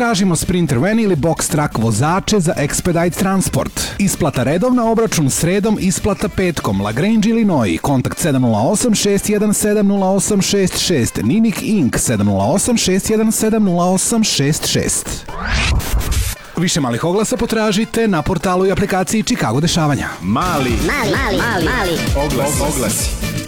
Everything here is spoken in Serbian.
Tražimo Sprinter van ili box truck vozače za Expedite Transport. Isplata redovna, obračun sredom, isplata petkom. LaGrange, Illinois. Kontakt 708-617-0866. Ninic Inc. 708-617-0866. Više malih oglasa potražite na portalu i aplikaciji Chicago dešavanja. Mali oglasi.